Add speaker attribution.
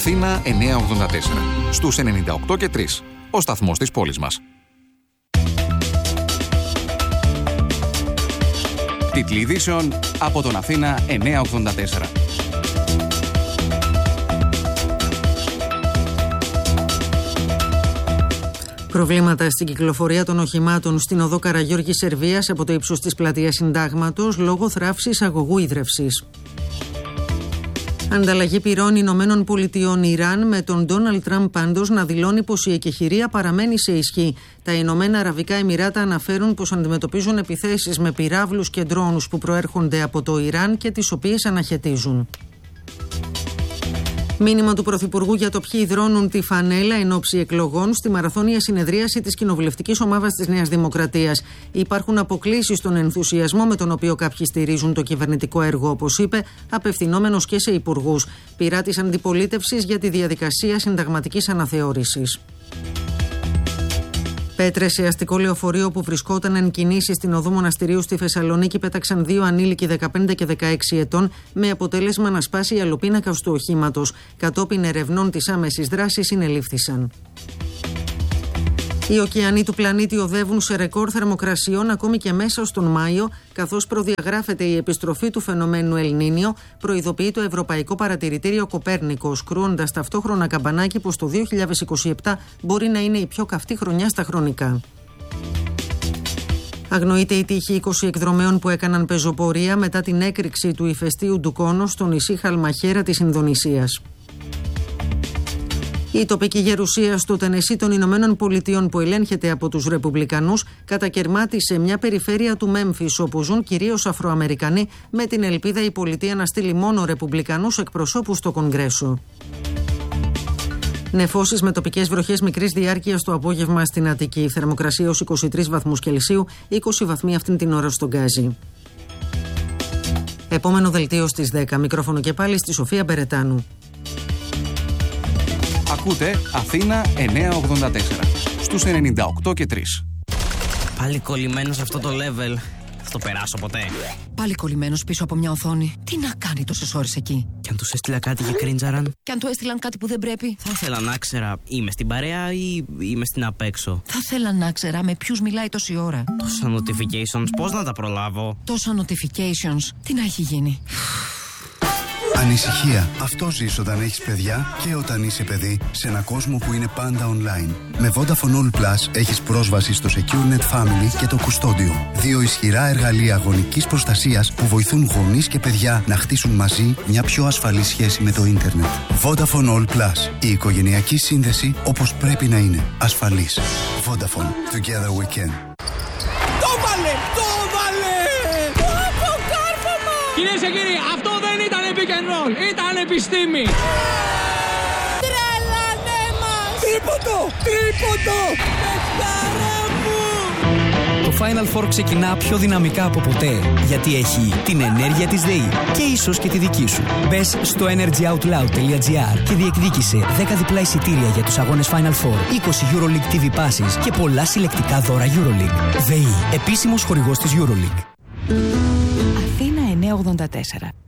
Speaker 1: Αθήνα 984. Στους 98 και 3. Ο σταθμός της πόλης μας. Τίτλοι ειδήσεων από τον Αθήνα 984.
Speaker 2: Προβλήματα στην κυκλοφορία των οχημάτων στην οδό Καραγιώργης Σερβίας από το ύψος της πλατείας Συντάγματος λόγω θράψης αγωγού ίδρευσης. Ανταλλαγή πυρών Ηνωμένων Πολιτειών Ιράν με τον Ντόναλντ Τραμπ πάντως να δηλώνει πως η εκεχηρία παραμένει σε ισχύ. Τα Ηνωμένα Αραβικά Εμιράτα αναφέρουν πως αντιμετωπίζουν επιθέσεις με πυράβλους και ντρόουνους που προέρχονται από το Ιράν και τις οποίες αναχαιτίζουν. Μήνυμα του Πρωθυπουργού για το ποιοι υδρώνουν τη φανέλα εν ώψη εκλογών στη μαραθώνια συνεδρίαση της κοινοβουλευτικής ομάδας της Νέας Δημοκρατίας. Υπάρχουν αποκλίσεις στον ενθουσιασμό με τον οποίο κάποιοι στηρίζουν το κυβερνητικό έργο, όπως είπε, απευθυνόμενος και σε υπουργούς. Πειρά της αντιπολίτευσης για τη διαδικασία συνταγματικής αναθεώρησης. Πέτρες σε αστικό λεωφορείο που βρισκόταν εν κινήσει στην οδό Μοναστηρίου στη Θεσσαλονίκη πέταξαν 2 ανήλικοι 15 και 16 ετών, με αποτέλεσμα να σπάσει η αλοπίνακας του οχήματος. Κατόπιν ερευνών της άμεσης δράσης συνελήφθησαν. Οι ωκεανοί του πλανήτη οδεύουν σε ρεκόρ θερμοκρασιών ακόμη και μέσα στον Μάιο, καθώς προδιαγράφεται η επιστροφή του φαινομένου Ελ Νίνιο, προειδοποιεί το Ευρωπαϊκό Παρατηρητήριο Κοπέρνικος, κρούοντας ταυτόχρονα καμπανάκι πως το 2027 μπορεί να είναι η πιο καυτή χρονιά στα χρονικά. Αγνοείται η τύχη 20 εκδρομέων που έκαναν πεζοπορία μετά την έκρηξη του ηφαιστείου Ντουκόνο στο νησί Χαλμαχέρα της Ινδονησίας. Η τοπική γερουσία στο Τενεσί των Ηνωμένων Πολιτειών που ελέγχεται από τους Ρεπουμπλικανούς κατακερμάτισε μια περιφέρεια του Μέμφις όπου ζουν κυρίως Αφροαμερικανοί, με την ελπίδα η πολιτεία να στείλει μόνο Ρεπουμπλικανούς εκπροσώπους στο Κογκρέσο. Νεφώσεις με τοπικές βροχές μικρής διάρκειας το απόγευμα στην Αττική. Θερμοκρασία ως 23 βαθμούς Κελσίου, 20 βαθμοί αυτήν την ώρα στον Γκάζι. Επόμενο δελτίο στις 10. Μικρόφωνο και πάλι στη Σοφία Μπερετάνου.
Speaker 1: Ακούτε Αθήνα 984 στους 98 και 3.
Speaker 3: Πάλι κολλημένος σε αυτό το level. Θα το περάσω ποτέ.
Speaker 4: Πάλι κολλημένος πίσω από μια οθόνη. Τι να κάνει τόσες ώρες εκεί.
Speaker 3: Κι αν τους έστειλα κάτι και κρίντζαραν.
Speaker 4: Κι αν του έστειλαν κάτι που δεν πρέπει.
Speaker 3: Θα ήθελα να ξέρα, είμαι στην παρέα ή είμαι στην απέξω.
Speaker 4: Θα ήθελα να ξέρα με ποιους μιλάει τόση ώρα.
Speaker 3: Τόσα notifications, πώς να τα προλάβω.
Speaker 4: Τόσα notifications, τι να έχει γίνει.
Speaker 5: Ανησυχία. Αυτό ζεις όταν έχεις παιδιά και όταν είσαι παιδί σε ένα κόσμο που είναι πάντα online. Με Vodafone All Plus έχεις πρόσβαση στο SecureNet Family και το Κουστόντιο. 2 ισχυρά εργαλεία γονικής προστασίας που βοηθούν γονείς και παιδιά να χτίσουν μαζί μια πιο ασφαλή σχέση με το ίντερνετ. Vodafone All Plus. Η οικογενειακή σύνδεση όπως πρέπει να είναι. Ασφαλής. Vodafone. Together we can.
Speaker 6: Το βάλε! Το βάλε! Αποκάρφωμα! Κυρίες και κύριοι, αυτό δεν ήταν pick and roll, ήταν επιστήμη! Τρελανέ μας! Τρίποντο! Τρίποντο! Πεχταρά μου!
Speaker 7: Το Final Four ξεκινά πιο δυναμικά από ποτέ, γιατί έχει την ενέργεια της ΔΕΗ και ίσως και τη δική σου. Μπες στο energyoutloud.gr και διεκδίκησε 10 διπλά εισιτήρια για τους αγώνες Final Four, 20 EuroLeague TV Passes και πολλά συλλεκτικά δώρα EuroLeague. ΔΕΗ, επίσημος χορηγός της EuroLeague.
Speaker 8: Αθήνα 984.